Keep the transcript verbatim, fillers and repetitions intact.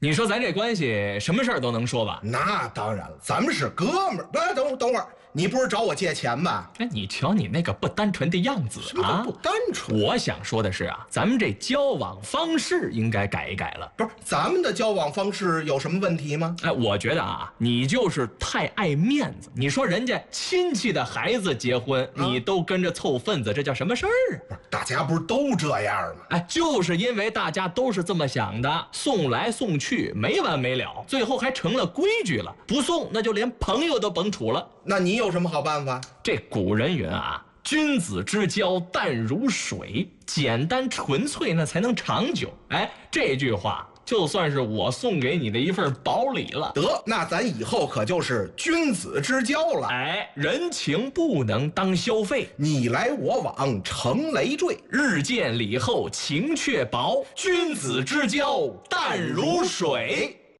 你说咱这关系什么事儿都能说吧？ 那当然了，咱们是哥们儿。哎，等等会儿，你不是找我借钱吧？ 哎，你瞧你那个不单纯的样子啊！ 不单纯。 我想说的是啊，咱们这交往方式应该改一改了。 不是，咱们的交往方式有什么问题吗？ 哎，我觉得啊，你就是太爱面子。你说人家亲戚的孩子结婚，啊、你都跟着凑份子，这叫什么事儿啊？ 大家不是都这样吗？ 哎，就是因为大家都是这么想的，送来送去没完没了，最后还成了规矩了。不送，那就连朋友都甭处了。 那你有什么好办法？ 这古人云啊，君子之交淡如水，简单纯粹那才能长久。哎，这句话就算是我送给你的一份薄礼了。 得，那咱以后可就是君子之交了。 哎，人情不能当消费， 你来我往成累赘， 日见礼后情却薄，君子之交淡如水。